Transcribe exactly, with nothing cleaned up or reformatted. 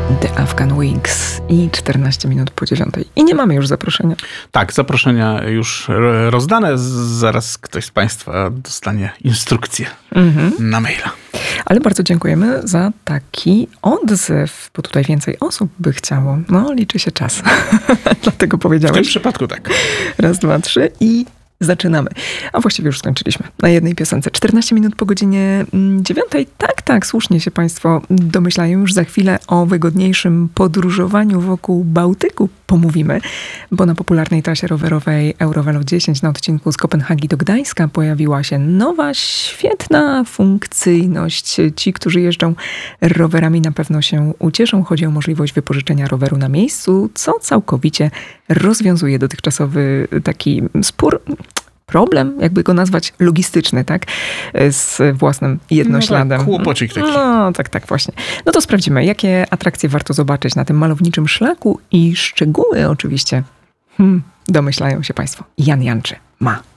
The Afghan Wigs i czternaście minut po dziewiątej. I nie mamy już zaproszenia. Tak, zaproszenia już rozdane. Zaraz ktoś z Państwa dostanie instrukcję mhm. na maila. Ale bardzo dziękujemy za taki odzew, bo tutaj więcej osób by chciało. No, liczy się czas. Dlatego powiedziałeś. W tym przypadku tak. Raz, dwa, trzy i zaczynamy. A właściwie już skończyliśmy. Na jednej piosence. czternaście minut po godzinie dziewiątej. Tak, tak, słusznie się Państwo domyślają. Już za chwilę o wygodniejszym podróżowaniu wokół Bałtyku pomówimy, bo na popularnej trasie rowerowej Eurovelo dziesięć na odcinku z Kopenhagi do Gdańska pojawiła się nowa, świetna funkcyjność. Ci, którzy jeżdżą rowerami, na pewno się ucieszą. Chodzi o możliwość wypożyczenia roweru na miejscu, co całkowicie rozwiązuje dotychczasowy taki spór, problem, jakby go nazwać, logistyczny, tak? Z własnym jednośladem. No tak, kłopocik taki. No, tak, tak, właśnie. No to sprawdzimy, jakie atrakcje warto zobaczyć na tym malowniczym szlaku i szczegóły oczywiście hmm, domyślają się Państwo. Jan Janczy ma.